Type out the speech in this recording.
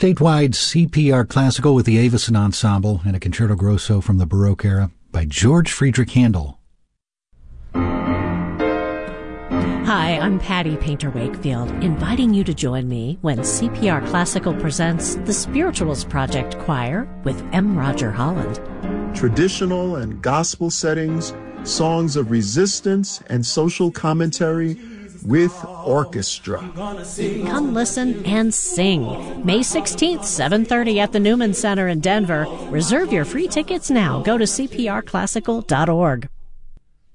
statewide CPR classical with the Avison Ensemble and a concerto grosso from the Baroque era by George Friedrich Handel. Hi, I'm Patty Painter Wakefield, inviting you to join me when CPR Classical presents the Spirituals Project Choir with M. Roger Holland. Traditional and gospel settings, songs of resistance and social commentary with orchestra. Come listen and sing. May 16th, 7:30 at the Newman Center in Denver. Reserve your free tickets now. Go to cprclassical.org.